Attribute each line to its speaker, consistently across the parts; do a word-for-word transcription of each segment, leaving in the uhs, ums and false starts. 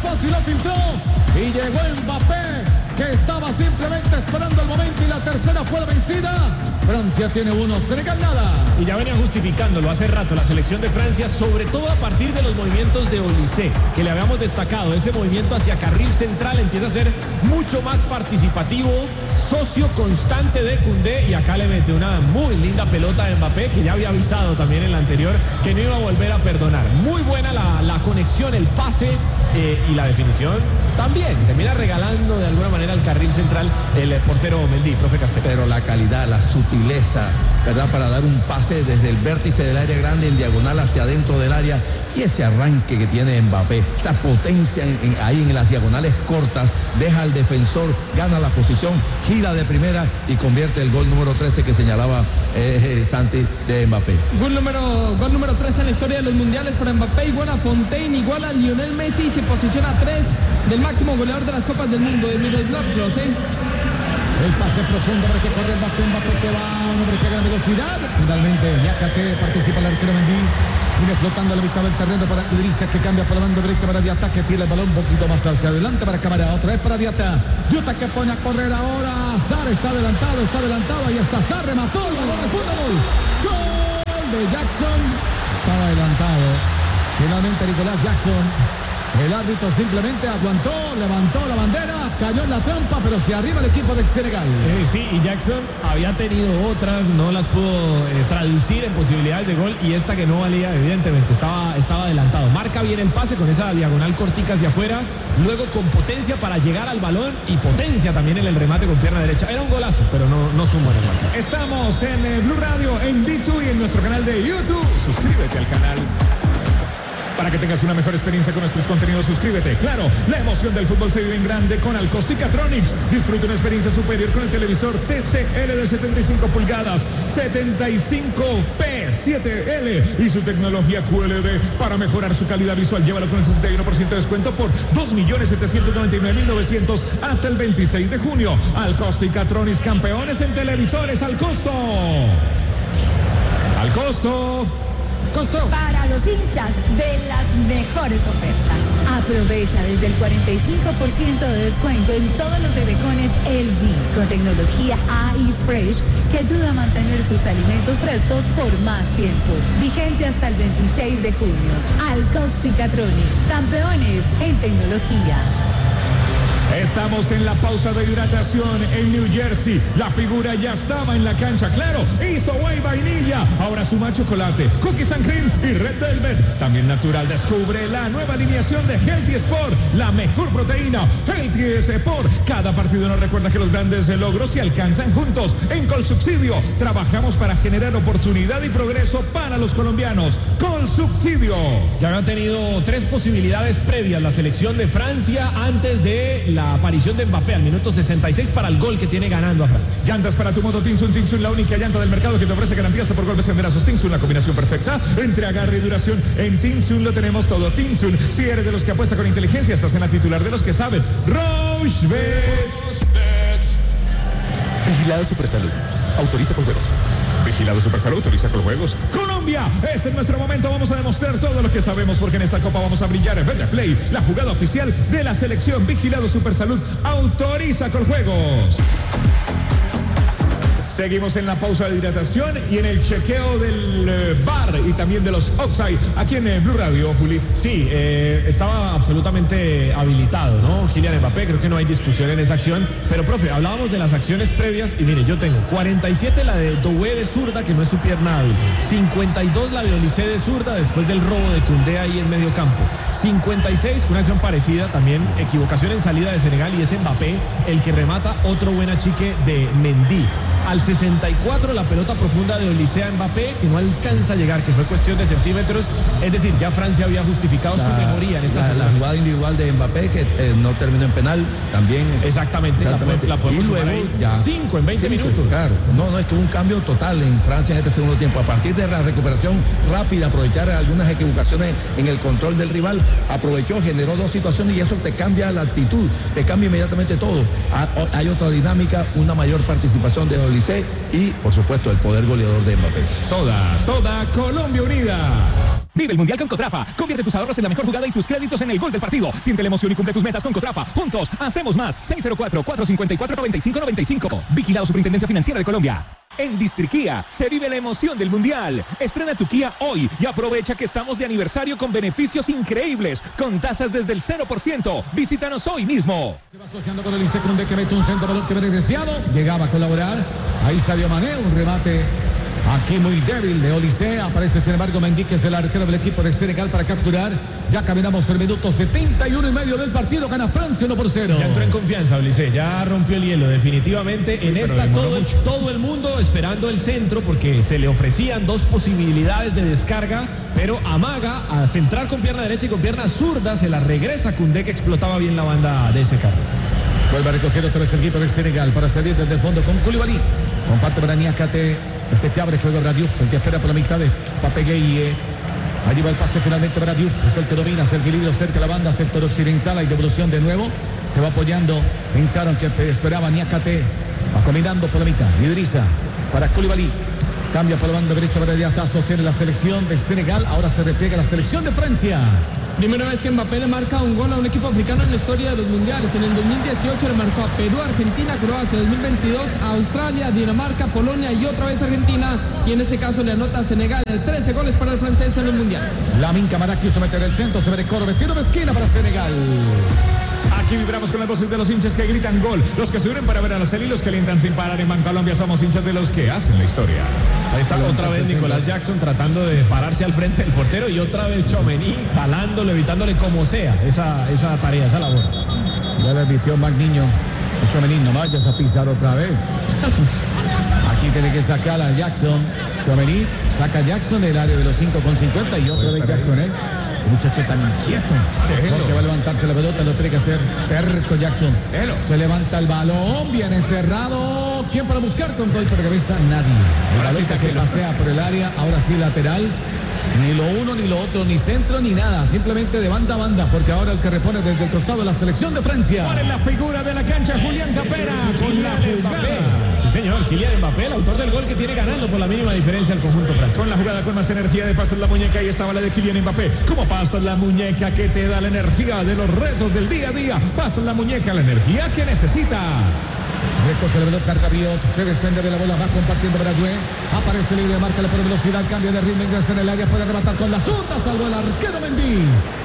Speaker 1: espacio y lo filtró. Y llegó Mbappé, que estaba simplemente esperando el momento y la tercera fue la vencida. Francia tiene uno, Senegal nada.
Speaker 2: Y ya venía justificándolo hace rato la selección de Francia, sobre todo a partir de los movimientos de Olise, que le habíamos destacado. Ese movimiento hacia carril central empieza a ser mucho más participativo, socio constante de Koundé, y acá le mete una muy linda pelota de Mbappé, que ya había avisado también en la anterior que no iba a volver a perdonar. Muy buena la, la conexión, el pase eh, y la definición también. Termina regalando de alguna manera al carril central el portero Mendy, profe Castel.
Speaker 3: Pero la calidad, la sutileza, ¿verdad? Para dar un pase desde el vértice del área grande en diagonal hacia adentro del área, y ese arranque que tiene Mbappé, esa potencia en, en, ahí en las diagonales cortas, deja al defensor, gana la posición, gira de primera y convierte el gol número trece que señalaba eh, eh, Santi de Mbappé.
Speaker 4: Gol número, gol número trece en la historia de los mundiales para Mbappé. Igual a Fontaine, igual a Lionel Messi y se posiciona a tres del máximo goleador de las Copas del Mundo, de Miroslav Klose.
Speaker 1: El pase profundo, hombre, que corre Mbappé, Mbappé que va, un hombre que gana velocidad. Finalmente, Niakate participa el arquero Mendy. Viene flotando a la mitad del terreno para Idrissa, que cambia por la banda derecha para Diata, que tira el balón un poquito más hacia adelante para Camara. Otra vez para Diata. Diata que pone a correr ahora. Sar está adelantado, está adelantado. Ahí está Sar, remató el balón de fútbol. Gol de Jackson. Estaba adelantado. Finalmente Nicolás Jackson. El árbitro simplemente aguantó, levantó la bandera, cayó en la trampa, pero se arriba el equipo de Senegal.
Speaker 2: Eh, sí, y Jackson había tenido otras, no las pudo eh, traducir en posibilidades de gol, y esta que no valía, evidentemente, estaba, estaba adelantado. Marca bien el pase con esa diagonal cortica hacia afuera, luego con potencia para llegar al balón y potencia también en el remate con pierna derecha. Era un golazo, pero no, no sumó en el marca.
Speaker 5: Estamos en eh, Blue Radio, en D dos y en nuestro canal de YouTube. Suscríbete al canal para que tengas una mejor experiencia con nuestros contenidos. Suscríbete. Claro, la emoción del fútbol se vive en grande con Alcosticatronics. Disfruta una experiencia superior con el televisor T C L de setenta y cinco pulgadas, setenta y cinco P siete L y su tecnología Q L E D para mejorar su calidad visual. Llévalo con el sesenta y uno por ciento de descuento por dos millones setecientos noventa y nueve mil novecientos hasta el veintiséis de junio. Alcosticatronics, campeones en televisores al costo. Al costo.
Speaker 1: Costo.
Speaker 6: Para los hinchas de las mejores ofertas. Aprovecha desde el cuarenta y cinco por ciento de descuento en todos los bebecones L G con tecnología A I Fresh que ayuda a mantener tus alimentos frescos por más tiempo. Vigente hasta el veintiséis de junio. Alcosticatronics, campeones en tecnología.
Speaker 5: Estamos en la pausa de hidratación en New Jersey. La figura ya estaba en la cancha, claro. Hizo Way Vainilla. Ahora suma chocolate, cookies and cream y red velvet. También natural. Descubre la nueva alineación de Healthy Sport. La mejor proteína, Healthy Sport. Cada partido nos recuerda que los grandes logros se alcanzan juntos. En Colsubsidio trabajamos para generar oportunidad y progreso para los colombianos. Colsubsidio.
Speaker 2: Ya han tenido tres posibilidades previas la selección de Francia antes de la la aparición de Mbappé al minuto sesenta y seis para el gol que tiene ganando a Francia.
Speaker 5: Llantas para tu moto Tinsun, Tinsun, la única llanta del mercado que te ofrece garantía hasta por golpes y banderazos. Tinsun, la combinación perfecta entre agarre y duración. En Tinsun lo tenemos todo. Tinsun, si eres de los que apuesta con inteligencia, estás en la titular de los que saben. Rochebet.
Speaker 7: Vigilado Supersalud. Autoriza con juegos.
Speaker 5: Vigilado Supersalud, autoriza con juegos. Colombia, este es nuestro momento. Vamos a demostrar todo lo que sabemos porque en esta copa vamos a brillar. En Verde Play, la jugada oficial de la selección. Vigilado Supersalud, autoriza con juegos. Seguimos en la pausa de hidratación y en el chequeo del eh, V A R y también de los offside aquí en eh, Blue Radio, Juli.
Speaker 2: Sí, eh, estaba absolutamente habilitado, ¿no? Kylian Mbappé, creo que no hay discusión en esa acción. Pero, profe, hablábamos de las acciones previas y mire, yo tengo cuarenta y siete la de Doué de zurda, que no es su pierna hábil. cincuenta y dos la de Olise de zurda después del robo de Koundé ahí en medio campo. cincuenta y seis, una acción parecida también, equivocación en salida de Senegal y es Mbappé el que remata, otro buen achique de Mendy. Al sesenta y cuatro la pelota profunda de Olise a Mbappé, que no alcanza a llegar, que fue cuestión de centímetros, es decir, ya Francia había justificado la, su mejoría en esta
Speaker 3: la, la jugada individual de Mbappé que eh, no terminó en penal, también.
Speaker 2: Exactamente,
Speaker 3: exactamente.
Speaker 2: la, la podemos
Speaker 3: y luego
Speaker 2: ahí.
Speaker 3: ya.
Speaker 2: Cinco en veinte
Speaker 3: Cinco,
Speaker 2: minutos.
Speaker 3: Claro, no, no, es que hubo un cambio total en Francia en este segundo tiempo. A partir de la recuperación rápida, aprovechar algunas equivocaciones en el control del rival, aprovechó, generó dos situaciones y eso te cambia la actitud, te cambia inmediatamente todo. Hay otra dinámica, una mayor participación de Olise y, por supuesto, el poder goleador de Mbappé.
Speaker 5: Toda, toda Colombia unida.
Speaker 7: Vive el Mundial con Cotrafa. Convierte tus ahorros en la mejor jugada y tus créditos en el gol del partido. Siente la emoción y cumple tus metas con Cotrafa. Juntos, hacemos más. seis cero cuatro, cuatro cinco cuatro, nueve cinco nueve cinco. Vigilado Superintendencia Financiera de Colombia. En Distriquía se vive la emoción del Mundial. Estrena tu Kia hoy y aprovecha que estamos de aniversario con beneficios increíbles, con tasas desde el cero por ciento. Visítanos hoy mismo.
Speaker 1: Se va asociando con el Olise Kunde, que mete un centro, balón que viene desviado. Llegaba a colaborar. Ahí Sadio Mané, un remate aquí muy débil de Olise. Aparece sin embargo Mendy, que es el arquero del equipo de Senegal, para capturar. Ya caminamos el minuto setenta y uno y medio del partido. Gana Francia uno por cero.
Speaker 2: Ya entró en confianza Olise, ya rompió el hielo definitivamente. En esta todo el, todo el mundo esperando el centro, porque se le ofrecían dos posibilidades de descarga, pero amaga a centrar con pierna derecha y con pierna zurda. Se la regresa Koundé, que explotaba bien la banda de ese carro.
Speaker 1: Vuelve a recoger otra vez el equipo del Senegal para salir desde el fondo con Koulibaly. Comparte para Niakate. Este que abre juego para Diouf, el que espera por la mitad de Pape Gueye. Allí va el pase finalmente para Diouf. Es el que domina, es el equilibrio cerca de la banda, sector occidental. Hay devolución de nuevo. Se va apoyando. Pensaron que esperaba Niakate. Va combinando por la mitad. Idrissa para Koulibaly. Cambia por la banda derecha para Diata. Sostiene la selección de Senegal. Ahora se repliega la selección de Francia.
Speaker 4: Primera vez que Mbappé le marca un gol a un equipo africano en la historia de los mundiales. En el dos mil dieciocho le marcó a Perú, Argentina, Croacia. dos mil veintidós a Australia, Dinamarca, Polonia y otra vez Argentina. Y en ese caso le anota a Senegal trece goles para el francés en los mundiales.
Speaker 1: Lamin Camara quiso meter el centro, se ve de Corbe, tiro de esquina para Senegal.
Speaker 5: Aquí vibramos con las voces de los hinchas que gritan gol. Los que se unen para ver a la serie y los que alientan sin parar en Bancolombia. Somos hinchas de los que hacen la historia.
Speaker 2: Ahí está otra vez Nicolás Jackson tratando de pararse al frente del portero, y otra vez Tchouaméni jalándolo, evitándole como sea esa, esa tarea, esa labor.
Speaker 1: Ya le advirtió Magniño. Tchouaméni, no vayas a pisar otra vez. Aquí tiene que sacar a Jackson. Tchouaméni saca a Jackson del área de los cinco con cincuenta y otra vez Jackson, ¿eh? El muchacho tan inquieto. Porque va a levantarse la pelota, lo tiene que hacer terco Jackson.
Speaker 5: Hello.
Speaker 1: Se levanta el balón, viene cerrado. ¿Quién para buscar con gol por cabeza? Nadie. El balón sí se pasea por el área, ahora sí lateral. Ni lo uno, ni lo otro, ni centro, ni nada. Simplemente de banda a banda, porque ahora el que repone desde el costado de la selección de Francia.
Speaker 5: ¿Cuál es la figura de la cancha? Julián Capera con la jugada.
Speaker 2: Sí, señor, Kylian Mbappé, el autor del gol que tiene ganando por la mínima diferencia al conjunto francés.
Speaker 5: Con la jugada con más energía de Pastas la Muñeca. Ahí estaba la de Kylian Mbappé. Como Pastas la Muñeca, que te da la energía de los retos del día a día. Pastas la Muñeca, la energía que necesitas.
Speaker 1: Recoge la pelota Rabiot, se desprende de la bola, va compartiendo para Due. Aparece libre, marca la por velocidad, cambia de ritmo, ingresa en el área, puede rematar con la zurda, salvó el arquero Mendy.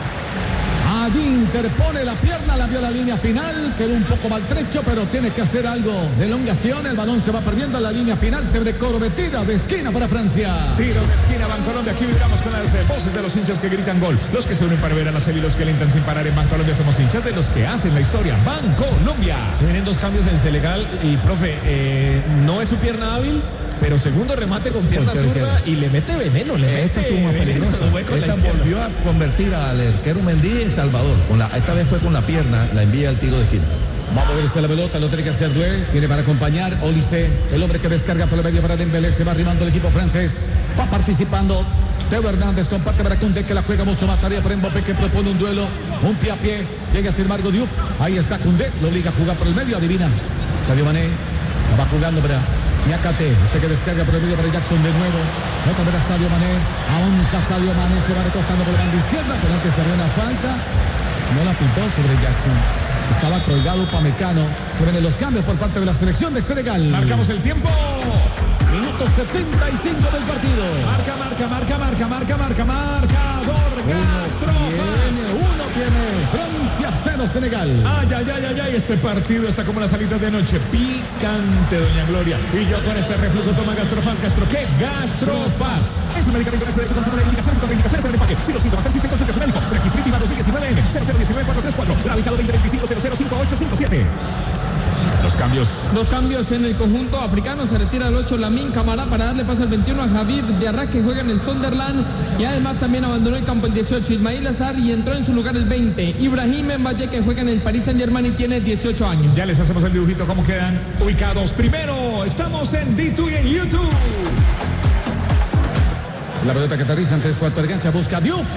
Speaker 1: Allí interpone la pierna, la vio la línea final, quedó un poco maltrecho, pero tiene que hacer algo de elongación. El balón se va perdiendo a la línea final, se ve Corbe, tira de esquina para Francia.
Speaker 5: Tiro de esquina, Bancolombia. Aquí vibramos con las eh, voces de los hinchas que gritan gol. Los que se unen para ver a la serie y los que alientan sin parar en Bancolombia. Somos hinchas de los que hacen la historia. Bancolombia.
Speaker 2: Se vienen dos cambios en Senegal y, profe, eh, no es su pierna hábil, pero segundo remate con pierna zurda y le mete veneno, le
Speaker 3: Esta
Speaker 2: mete
Speaker 3: estuvo más
Speaker 2: veneno,
Speaker 3: peligrosa.
Speaker 2: hueco en la
Speaker 3: Esta
Speaker 2: izquierda.
Speaker 3: volvió a convertir al arquero Mendy en Salvador. Con la, esta vez fue con la pierna, la envía al tiro de esquina.
Speaker 1: Va a moverse la pelota, lo tiene que hacer Due, viene para acompañar Olise, el hombre que descarga por el medio para Dembélé, se va arribando el equipo francés, va participando Teo Hernández, comparte para Koundé, que la juega mucho más arriba para Mbappé, que propone un duelo, un pie a pie, llega sin embargo Diouf, ahí está Koundé, lo obliga a jugar por el medio, adivina, Sadio Mané, va jugando para Niakate, este que descarga por el medio para Jackson de nuevo, no también a Sadio Mané, avanza Sadio Mané, se va recostando por la banda izquierda, pero antes se había una falta, no la pintó sobre Jackson. Estaba colgado Upamecano. Se ven los cambios por parte de la selección de Senegal.
Speaker 5: Marcamos el tiempo.
Speaker 1: Minuto setenta y cinco del partido.
Speaker 5: Marca, marca, marca, marca, marca, marca, marcador.
Speaker 1: Tiene, uno tiene Francia cero Senegal.
Speaker 5: Ay, ay, ay, ay, ay, este partido está como la salida de noche. Picante, doña Gloria. Y yo con este reflujo toma Gastrofaz. ¿Gastro qué? Gastrofaz. Es un medicamento que se consume de indicaciones con indicaciones en el empaque. Si los síntomas persisten, consulte a su médico. Registritivo dos mil diecinueve N cero cero uno nueve cuatro tres cuatro. Radicado veinte veinticinco cero cero cinco ocho cinco siete. Los cambios.
Speaker 4: Dos cambios en el conjunto africano. Se retira el ocho Lamin Camara para darle paso al veintiuno a Javid Diarra, que juega en el Sunderland, y además también abandonó el campo el dieciocho Ismail Azar y entró en su lugar el veinte Ibrahim Mbaye, que juega en el Paris Saint Germain y tiene dieciocho años.
Speaker 5: Ya les hacemos el dibujito cómo quedan ubicados. Primero, estamos en D dos y en YouTube.
Speaker 1: La pelota que aterriza en tres cuartos de cancha, busca Diouf.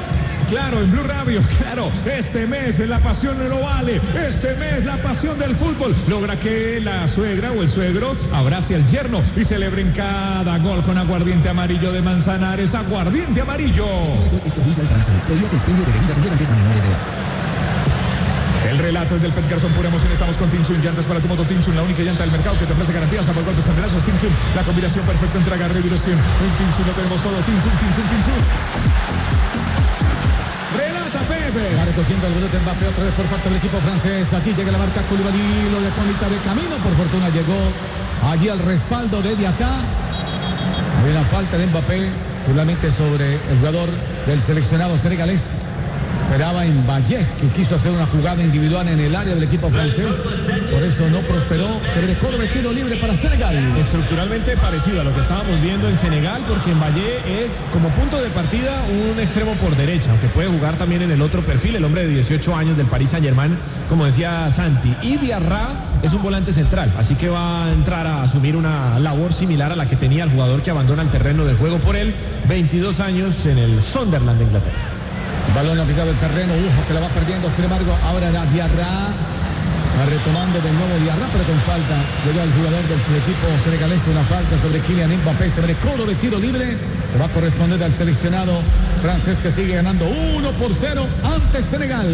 Speaker 5: Claro, en Blue Radio, claro. Este mes la pasión no lo vale. Este mes la pasión del fútbol logra que la suegra o el suegro abrace al yerno y celebren cada gol con aguardiente amarillo de Manzanares. Aguardiente amarillo. El relato es del Pet Garzón, pura emoción. Estamos con Tinsun, llantas para tu moto Tinsun, la única llanta del mercado que te ofrece garantías hasta por golpes andelazos. Tinsun, la combinación perfecta entre agarre y duración. En Tinsun lo tenemos todo. Tinsun, Tinsun, Tinsun. Relata Pepe.
Speaker 1: Va recogiendo el brote Mbappé otra vez por parte del equipo francés. Allí llega la marca Koulibaly, lo dejó a mitad de camino. Por fortuna llegó allí al respaldo de Diatá. Hay una falta de Mbappé, finalmente sobre el jugador del seleccionado senegalés. Esperaba en Valle, que quiso hacer una jugada individual en el área del equipo francés. Por eso no prosperó. Se dejó de tiro libre para Senegal.
Speaker 2: Estructuralmente parecido a lo que estábamos viendo en Senegal, porque en Valle es como punto de partida un extremo por derecha, aunque puede jugar también en el otro perfil, el hombre de dieciocho años del Paris Saint-Germain, como decía Santi. Y Diarra es un volante central, así que va a entrar a asumir una labor similar a la que tenía el jugador que abandona el terreno de juego por él, veintidós años en el Sunderland de Inglaterra.
Speaker 1: Balón a mitad del terreno, Uja que la va perdiendo, sin embargo, ahora la Diarra, va retomando de nuevo Diarra, pero con falta. Llega el jugador del equipo senegalés, una falta sobre Kylian Mbappé, sobre coro de tiro libre, que va a corresponder al seleccionado francés que sigue ganando uno por cero ante Senegal.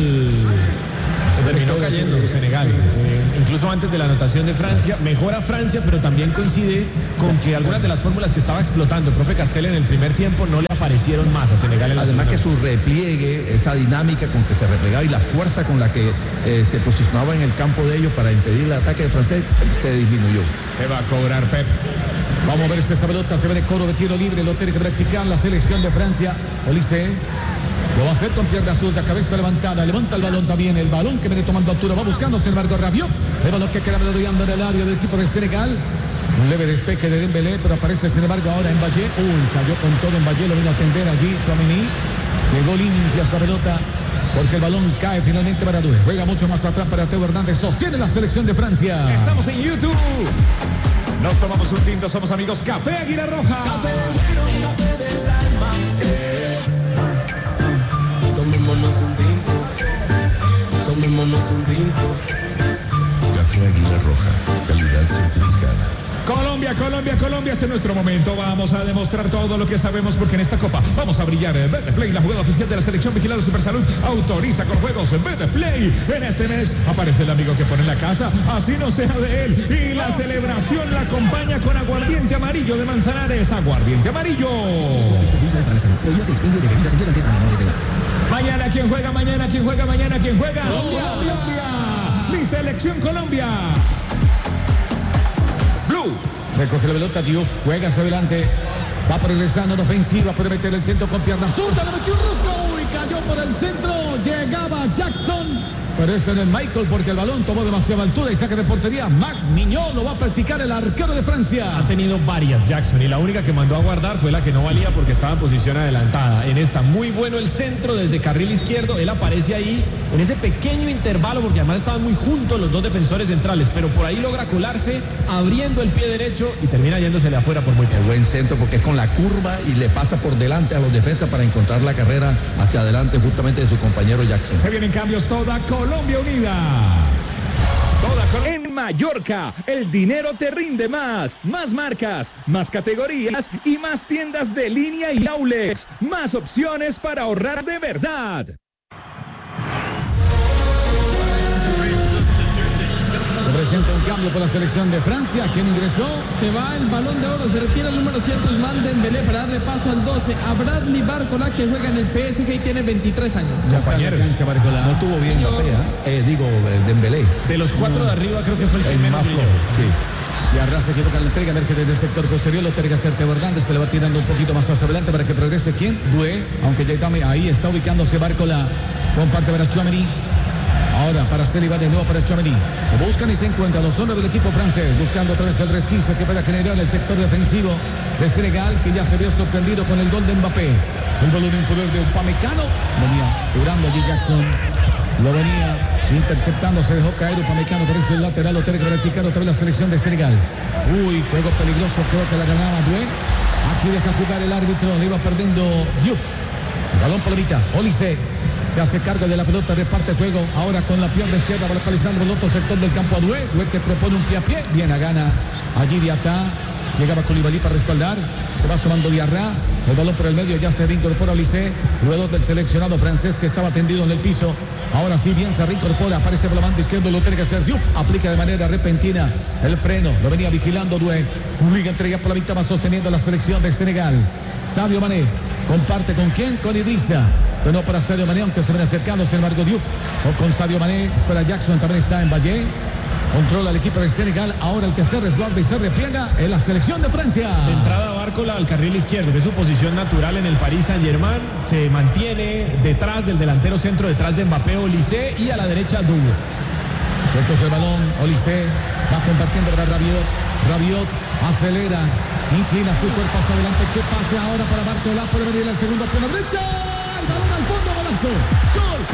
Speaker 2: Se terminó cayendo Senegal, eh, incluso antes de la anotación de Francia. Mejora Francia, pero también coincide con que algunas de las fórmulas que estaba explotando el profe Castel en el primer tiempo no le aparecieron más a Senegal en la
Speaker 3: Además
Speaker 2: segunda.
Speaker 3: que su repliegue, esa dinámica con que se replegaba y la fuerza con la que eh, se posicionaba en el campo de ellos para impedir el ataque del francés, se disminuyó.
Speaker 5: Se va a cobrar Pep.
Speaker 1: Vamos a ver si esa pelota se ve de coro de tiro libre, lo tiene que practicar la selección de Francia. Olise lo va a hacer con pierna zurda, cabeza levantada, levanta el balón también, el balón que viene tomando altura, va buscando, sin embargo, Rabiot, el balón que queda rodeando en el área del equipo de Senegal. Un leve despeje de Dembélé, pero aparece, sin embargo, ahora en Valle. Uy, cayó con todo en Valle, lo vino a atender allí Tchouaméni. Llegó limpia esa pelota, porque el balón cae finalmente para Doué. Juega mucho más atrás para Teo Hernández, sostiene la selección de Francia.
Speaker 5: Estamos en YouTube. Nos tomamos un tinto, somos amigos. Café Águila Roja.
Speaker 8: Café bueno, café del alma. Eh. Tomémonos un tinto. Tomémonos un tinto.
Speaker 9: Café Águila Roja, calidad certificada.
Speaker 5: Colombia, Colombia, Colombia, este es nuestro momento. Vamos a demostrar todo lo que sabemos porque en esta copa vamos a brillar. Betplay, la jugada oficial de la selección vigilada Supersalud, autoriza con juegos. Betplay, en este mes aparece el amigo que pone en la casa, así no sea de él. Y la celebración la acompaña con aguardiente amarillo de Manzanares. Aguardiente amarillo. Mañana, ¿quién juega? Mañana, ¿quién juega? Mañana, ¿quién juega? Colombia, Colombia. Mi selección Colombia. Blue.
Speaker 1: Recoge la pelota, Diouf, juega hacia adelante, va progresando en ofensiva, puede meter el centro con pierna zurda, le metió un rosco y cayó por el centro, llegaba Jackson, pero este no es Michael porque el balón tomó demasiada altura y saque de portería. Mac Mignot lo va a practicar el arquero de Francia.
Speaker 2: Ha tenido varias Jackson y la única que mandó a guardar fue la que no valía porque estaba en posición adelantada. En esta, muy bueno el centro desde carril izquierdo, él aparece ahí en ese pequeño intervalo porque además estaban muy juntos los dos defensores centrales, pero por ahí logra colarse abriendo el pie derecho y termina yéndosele afuera por muy poco.
Speaker 3: El buen centro porque es con la curva y le pasa por delante a los defensas para encontrar la carrera hacia adelante justamente de su compañero Jackson.
Speaker 5: Se vienen cambios, toda Colombia unida. Toda Colombia.
Speaker 7: En Mallorca, el dinero te rinde más. Más marcas, más categorías y más tiendas de línea y outlets. Más opciones para ahorrar de verdad.
Speaker 1: Se presenta un cambio por la selección de Francia. ¿Quién ingresó?
Speaker 4: Se va el balón de oro, se retira el número siete Ousmane Dembélé para darle paso al doce a Bradley Barcola, que juega en el P S G y tiene veintitrés años.
Speaker 1: Ya está en la cancha, Barcola.
Speaker 3: No tuvo bien Mbappé, ¿eh? eh, digo, eh, Dembélé.
Speaker 2: De los cuatro de arriba creo que fue el que
Speaker 3: El
Speaker 2: menos
Speaker 3: más
Speaker 2: brilló.
Speaker 3: flojo, sí.
Speaker 1: Y Arras se equivoca en la entrega, emerge desde el sector posterior, lo tiene que hacer Teo Hernández, que le va tirando un poquito más hacia adelante para que progrese. ¿Quién? Doué, aunque ya ahí está ubicándose Barcola, comparte para Tchouaméni. Ahora para Celi va de nuevo para Tchouaméni. Se buscan y se encuentran los hombres del equipo francés, buscando otra vez el resquicio que pueda generar el sector defensivo de Senegal, que ya se vio sorprendido con el gol de Mbappé. El balón en poder de Upamecano. Venía curando allí Jackson. Lo venía interceptando, se dejó caer Upamecano, por eso el lateral lo tiene que practicar otra vez la selección de Senegal. Uy, juego peligroso, creo que la ganaba Doué. Aquí deja jugar el árbitro, le iba perdiendo Diouf. Balón por la mitad. Olise se hace cargo de la pelota, reparte juego. Ahora con la pierna izquierda va localizando el otro sector del campo a Due. Due que propone un pie a pie. Bien a gana allí Diatá. Llegaba Koulibaly para respaldar. Se va sumando Diarra. El balón por el medio ya se reincorpora Olise. Luego del seleccionado francés que estaba tendido en el piso. Ahora sí bien se reincorpora. Aparece por la banda izquierda. Lo tiene que hacer Diop. Aplica de manera repentina el freno. Lo venía vigilando Due. Liga entrega por la mitad, va sosteniendo la selección de Senegal. Sadio Mané comparte con quién, con Idrissa. Pero no para Sadio Mané, aunque se ven acercando, sin embargo Diop. O con Sadio Mané. Espera Jackson, también está en Valle. Controla el equipo de Senegal. Ahora el que se resguarda y se repliega es la selección de Francia.
Speaker 2: De entrada Bárcola al carril izquierdo, que es su posición natural en el Paris Saint-Germain. Se mantiene detrás del delantero centro, detrás de Mbappé, Olise, y a la derecha Doué.
Speaker 1: Recoge el balón, Olise va compartiendo para Rabiot. Rabiot acelera, inclina su cuerpo hacia adelante. ¿Qué pase ahora para Bárcola? Puede venir el segundo por la derecha. El balón al fondo, golazo. ¡Gol!